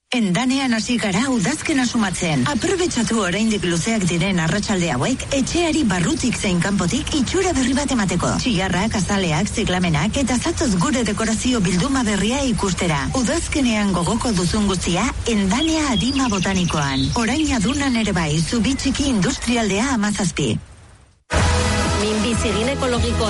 Endanean hasi gara udazkena sumatzen. Aprobetxatu oraindik luzeak diren arratsalde hauek etxeari barrutik zein kanpotik itxura berri bat emateko. Txigarrak, azaleak, ziklamenak eta zatoz gure dekorazio bilduma berria ikustera. Udazkenean gogoko duzun guztia Endanea Adima Botanikoan. Orain adunan ere bai, Zubitxiki Industrialdea 17. Minbizi ginekologiko